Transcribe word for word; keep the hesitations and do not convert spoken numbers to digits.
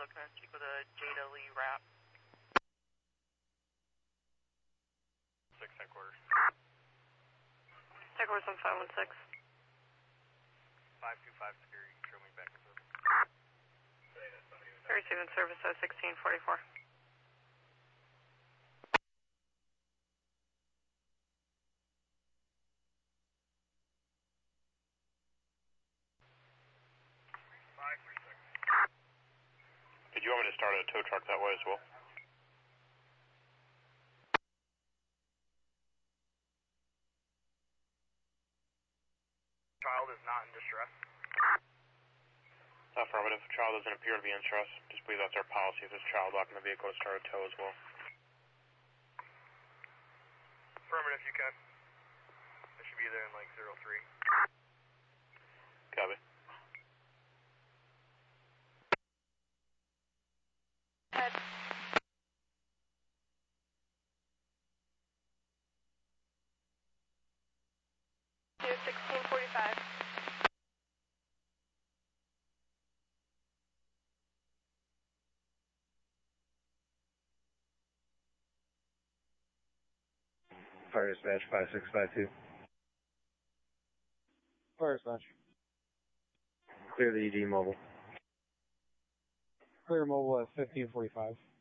looking to speak with a Jada Lee Rapp. Six headquarters. Headquarters on five one six. five two five security, show me back and forth. Receiving service at sixteen forty-four. five three six. Did you want me to start a tow truck that way as well? Child is not in distress. Affirmative. Child doesn't appear to be in stress. Just believe that's our policy. If there's child locked in the vehicle, to start a tow as well. Affirmative, you can. They should be there in like zero three. Copy. Head. Two sixteen forty-five. Fire dispatch five six five two. Fire dispatch. Clear the E D mobile. Clear mobile at fifteen forty-five.